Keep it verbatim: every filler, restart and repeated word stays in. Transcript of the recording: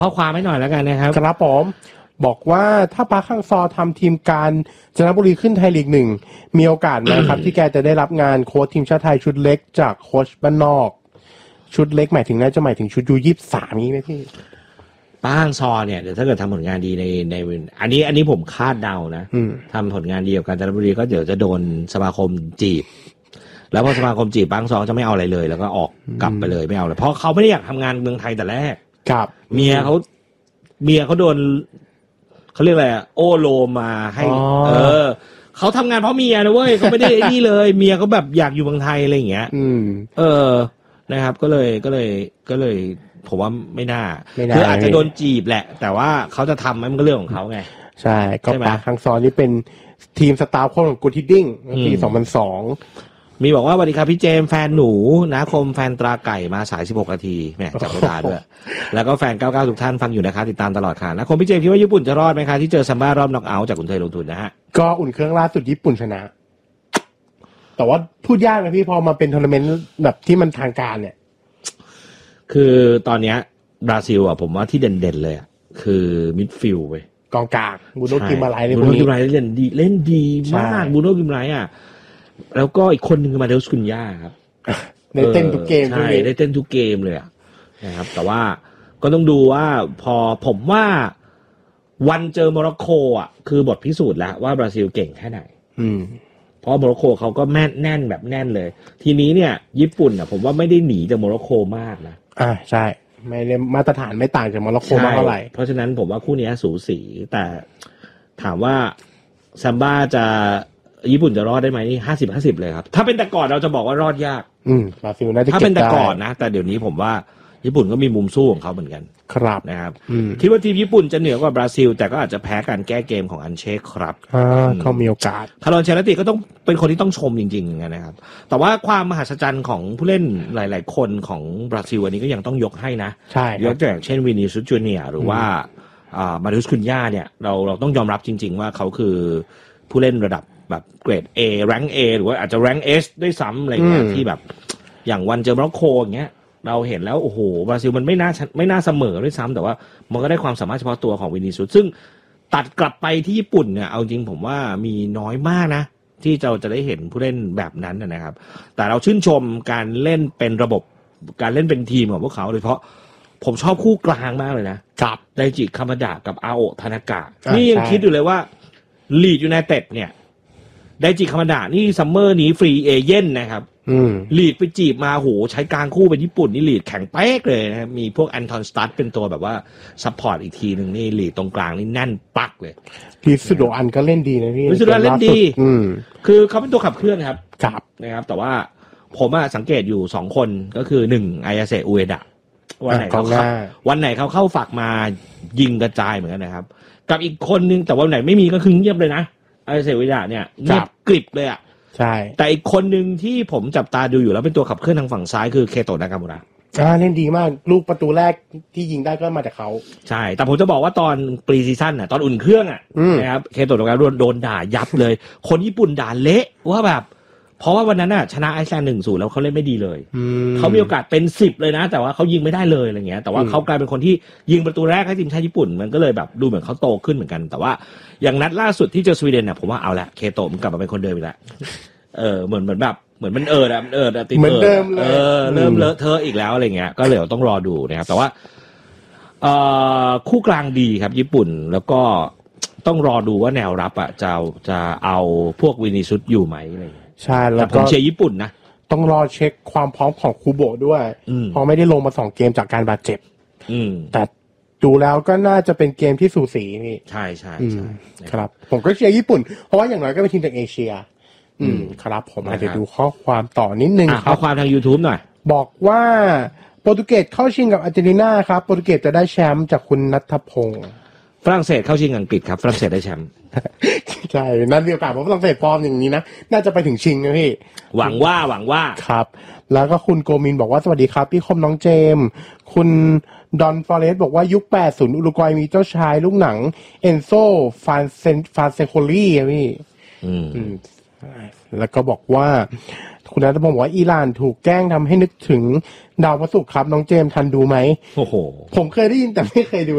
ข้อความให้หน่อยแล้วกันนะครับครับผมบอกว่าถ้าปาร์คฮังซอทำทีมการจนบุรีขึ้นไทยลีกหนึ่งมีโอกาสไหมครับ ที่แกจะได้รับงานโค้ชทีมชาติไทยชุดเล็กจากโค้ชบ้านนอกชุดเล็กหมายถึงน่าจะหมายถึงชุดยูยี่สิบสามนี้ไหมพี่ปาร์คฮังซอเนี่ยเดี๋ยวถ้าเกิดทำผลงานดีในในอันนี้อันนี้ผมคาดเดานะทำผลงานดีกับการจนบุรีก็เดี๋ยวจะโดนสมาคมจีบแล้วพอสมาคมจีบปาร์คฮังซอจะไม่เอาอะไรเลยแล้วก็ออกกลับไปเลยไม่เอาเลยเพราะเขาไม่ได้อยากทำงานเมืองไทยแต่แรกครับเมียเขาเมียเขาโดนเขาเรียกอะไรอะโอโลมาให้เออเขาทำงานเพราะเมียนะเว้ยเขาไม่ได้ไอ้นี่เลยเมียเขาแบบอยากอยู่เมืองไทยอะไรอย่างเงี้ยเออนะครับก็เลยก็เลยก็เลยผมว่าไม่น่าคืออาจจะโดนจีบแหละแต่ว่าเขาจะทำมันก็เรื่องของเขาไงใช่ก็ปาร์คฮังซอนี่เป็นทีมสตาฟโค้ชของกูทิดดิ้งปีสองพันสองมีบอกว่าสวัสดีครับพี่เจมแฟนหนูนะคมแฟนตราไก่มาสายสิบหกนาทีแหมจับเวลาด้วยแล้วก็แฟนเก้าสิบเก้าทุกท่านฟังอยู่นะคะติดตามตลอดค่ะนะคมพี่เจมคิดว่าญี่ปุ่นจะรอดไหมคะที่เจอซัมบ้ารอบน็อกเอาท์จากคุณเคยลงทุนนะฮะก็อุ่นเครื่องล่าสุดญี่ปุ่นชนะแต่ว่าพูดยากนะพี่พอมาเป็นทัวร์นาเมนต์แบบที่มันทางการเนี่ยคือตอนเนี้ยบราซิลอ่ะผมว่าที่เด่นๆเลยคือมิดฟิลด์เว้ยกองกลางบูโน่กิมมาไลเลยบูโน่กิมมาไลเล่นดีเล่นดีมากบูโน่กิมไลอ่ะแล้วก็อีกคนนึงมาเดลสกุนย่าครับได้เต้นทุกเกมใช่ได้เต้นทุกเกมเลยอ่ะนะครับแต่ว่าก็ต้องดูว่าพอผมว่าวันเจอโมร็อกโกอ่ะคือบทพิสูจน์แล้วว่าบราซิลเก่งแค่ไหนเพราะโมร็อกโกเขาก็แม่นแน่นแบบแน่นเลยทีนี้เนี่ยญี่ปุ่นอ่ะผมว่าไม่ได้หนีจากโมร็อกโกมากนะอ่าใช่ไม่ได้มาตรฐานไม่ต่างจากโมร็อกโกมากเท่าไหร่เพราะฉะนั้นผมว่าคู่นี้สูสีแต่ถามว่าซัมบ้าจะญี่ปุ่นจะรอดได้ไหมนี่ห้าสิบห้าสิบเลยครับถ้าเป็นแต่ก่อนเราจะบอกว่ารอดยากอืมบราซิลน่าจะเก็บได้ถ้าเป็นแต่ก่อนนะแต่เดี๋ยวนี้ผมว่าญี่ปุ่นก็มีมุมสู้ของเขาเหมือนกันครับนะครับคิดว่าทีมญี่ปุ่นจะเหนือกว่าบราซิลแต่ก็อาจจะแพ้การแก้เกมของอันเชคครับอ่าเขามีโอกาสคารอนเชลติก็ต้องเป็นคนที่ต้องชมจริงๆนะครับแต่ว่าความมหัศจรรย์ของผู้เล่นหลายๆคนของบราซิลอันนี้ก็ยังต้องยกให้นะใช่ยกตัวอย่างเช่นวินิซิอุสจูเนียร์หรือว่าอ่ามาริอุสคุนย่าเนี่ยเราเราต้องยอมรับจริงๆว่าเขาคือผู้เล่นระดับแบบเกรด A แรงค์ A หรือว่าอาจจะแรงค์ S ด้วยซ้ำอะไรเงี้ยที่แบบอย่างวันเจอโมร็อกโกอย่างเงี้ยเราเห็นแล้วโอ้โหบราซิลมันไม่น่าไม่น่าเสมอด้วยซ้ำแต่ว่ามันก็ได้ความสามารถเฉพาะตัวของวินิซิอุสซึ่งตัดกลับไปที่ญี่ปุ่นเนี่ยเอาจริงผมว่ามีน้อยมากนะที่เราจะได้เห็นผู้เล่นแบบนั้นนะครับแต่เราชื่นชมการเล่นเป็นระบบการเล่นเป็นทีมของพวกเขาโดยเฉพาะผมชอบคู่กลางมากเลยนะครับไดจิคามาดะกับอาโอะทานากะนี่ยังคิดอยู่เลยว่าลีดยูไนเต็ดเนี่ยไดจิคามาดะนี่ซัมเมอร์นี้ฟรีเอเจนต์นะครับลีดไปจีบมาโหใช้กลางคู่เป็นญี่ปุ่นนี่ลีดแข็งเป๊กเลยนะครับมีพวกแอนทอนสตัดเป็นตัวแบบว่าซัพพอร์ตอีกทีหนึ่งนี่ลีดตรงกลางนี่แน่นปักเลยลิซุโดอันก็เล่นดีนะพี่ลิซุโดอันเล่นดีคือเขาเป็นตัวขับเคลื่อนครับครับนะครับแต่ว่าผมอะสังเกตอยู่สองคนก็คือหนึ่งอายาเซอุเอดะวันไหนเขาวันไหนเขาเข้าฝักมายิงกระจายเหมือนกันนะครับกับอีกคนนึงแต่วันไหนไม่มีก็คือเงียบเลยนะอายาเซอุเอดะเนี่ยเงียบกริบเลยอะใช่แต่อีกคนหนึ่งที่ผมจับตาดูอยู่แล้วเป็นตัวขับเคลื่อนทางฝั่งซ้ายคือเคโตะนากามุระอ่าเล่นดีมากลูกประตูแรกที่ยิงได้ก็มาจากเขาใช่แต่ผมจะบอกว่าตอนปรีซีซั่นน่ะตอนอุ่นเครื่องอ่ะนะครับเคโตะนากามุระโดนด่ายับเลยคนญี่ปุ่นด่าเละว่าแบบเพราะว่าวันนั้นน่ะชนะไอซ์แลนด์ หนึ่งศูนย์ แล้วเขาเล่นไม่ดีเลยเขามีโอกาสเป็นสิบเลยนะแต่ว่าเขายิงไม่ได้เลยอะไรเงี้ยแต่ว่าเขากลายเป็นคนที่ยิงประตูแรกให้ทีมชาติญี่ปุ่นมันก็เลยแบบดูเหมือนเขาโตขึ้นเหมือนกันแต่ว่าอย่างนัดล่าสุดที่เจอสวีเดนเนี่ยผมว่าเอาละเคโตะมันกลับมาเป็นคนเดิมอีกแล้วเออเหมือนเหมือนแบบเหมือนมันเอออะมันเอออะติดเออเออเริ่มเลอะเทอะอีกแล้วอะไรเงี้ยก็เลยต้องรอดูนะครับแต่ว่าเอ่อคู่กลางดีครับญี่ปุ่นแล้วก็ต้องรอดูว่าแนวรับอ่ะจะจะเอาพวกวินิซุสอยู่ไหมอะไรใช่แล้วก็ผมเชียร์ญี่ปุ่นนะต้องรอเช็คความพร้อมของคูโบะด้วยเพราะไม่ได้ลงมาสองเกมจากการบาดเจ็บแต่ดูแล้วก็น่าจะเป็นเกมที่สูสีนี่ใช่ใช่ใช่ครับผมก็เชียร์ญี่ปุ่นเพราะว่าอย่างน้อยก็เป็นทีมจากเอเชียอืมครับผมอาจจะดูข้อความต่อนิดนึงครับข้อความทาง YouTube หน่อยบอกว่าโปรตุเกสเข้าชิงกับอาร์เจนตินาครับโปรตุเกสจะได้แชมป์จากคุณณัฐพงศ์ฝรั่งเศสเข้าชิงอังกฤษครับฝรั่งเศสได้แชมป์ใช่นั่นมีโอกาสเพราะฝรั่งเศสฟอร์มอย่างนี้นะน่าจะไปถึงชิงนะพี่หวังว่าหวังว่าครับแล้วก็คุณโกมินบอกว่าสวัสดีครับพี่คมน้องเจมคุณดอนฟอเรสบอกว่ายุคแปดสิบอุรุกวัยมีเจ้าชายลูกหนังเอนโซฟานเซนฟานเซโคลี่พี่อืมแล้วก็บอกว่าคุณณัฐพงศ์บอกว่าอิหร่านถูกแกล้งทำให้นึกถึงดาวพระศุกร์ครับน้องเจมทันดูไหมโอ้โหผมเคยได้ยินแต่ไม่เคยดู